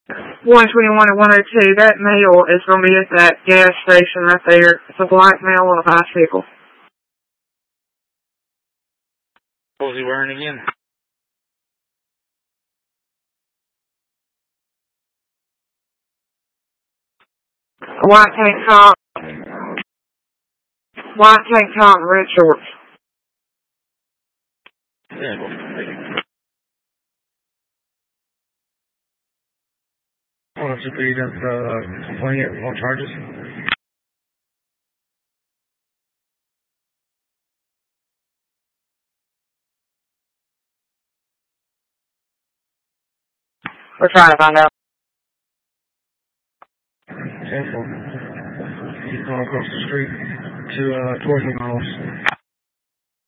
121 and 102, that male is going to be at that gas station right there. It's a black male on a bicycle. What was he wearing again? A white tank top, and red shorts. Yeah, well, why don't you plead complaint on charges? We're trying to find out. Careful. He's going across the street towards McDonald's.